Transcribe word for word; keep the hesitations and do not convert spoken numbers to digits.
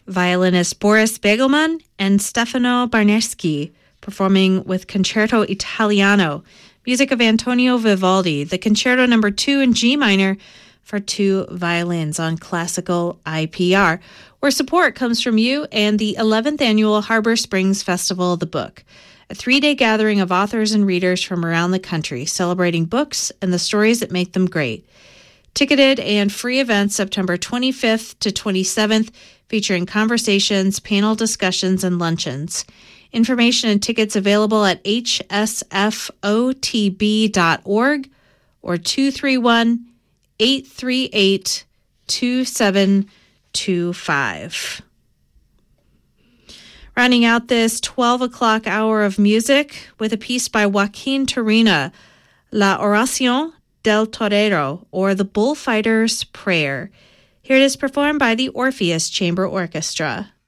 Violinist Boris Begelman and Stefano Barneschi performing with Concerto Italiano, music of Antonio Vivaldi, the Concerto number two in G minor for two violins on Classical I P R, where support comes from you and the eleventh Annual Harbor Springs Festival of the Book, a three-day gathering of authors and readers from around the country celebrating books and the stories that make them great. Ticketed and free events September twenty-fifth to twenty-seventh, featuring conversations, panel discussions, and luncheons. Information and tickets available at h s f o t b dot org or two three one, eight three eight, two seven two five. Rounding out this twelve o'clock hour of music with a piece by Joaquin Turina, La Oración del Torero, or The Bullfighter's Prayer. Here it is performed by the Orpheus Chamber Orchestra.